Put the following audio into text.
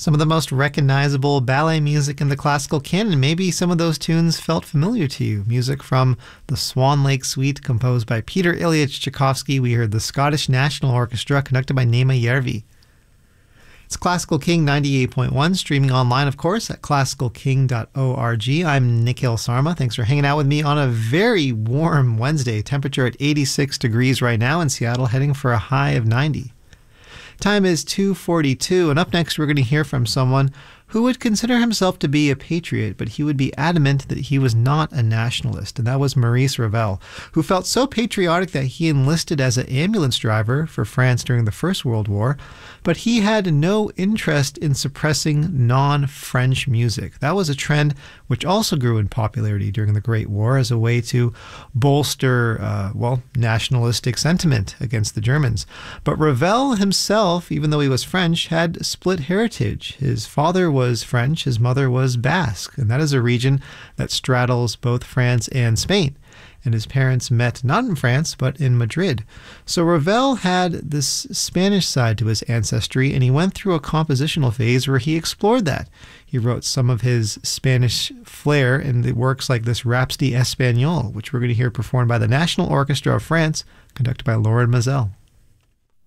Some of the most recognizable ballet music in the classical canon. Maybe some of those tunes felt familiar to you. Music from the Swan Lake Suite, composed by Peter Ilyich Tchaikovsky. We heard the Scottish National Orchestra, conducted by Nema Järvi. It's Classical King 98.1, streaming online, of course, at classicalking.org. I'm Nikhil Sarma. Thanks for hanging out with me on a very warm Wednesday. Temperature at 86 degrees right now in Seattle, heading for a high of 90. Time is 2:42, and up next we're going to hear from someone who would consider himself to be a patriot, but he would be adamant that he was not a nationalist, and that was Maurice Ravel, who felt so patriotic that he enlisted as an ambulance driver for France during the First World War, but he had no interest in suppressing non-French music. That was a trend which also grew in popularity during the Great War as a way to bolster, nationalistic sentiment against the Germans. But Ravel himself, even though he was French, had split heritage. His father was French, his mother was Basque, and that is a region that straddles both France and Spain. And his parents met not in France, but in Madrid. So Ravel had this Spanish side to his ancestry, and he went through a compositional phase where he explored that. He wrote some of his Spanish flair in the works like this Rhapsody Espagnole, which we're going to hear performed by the National Orchestra of France, conducted by Lauren Mazel.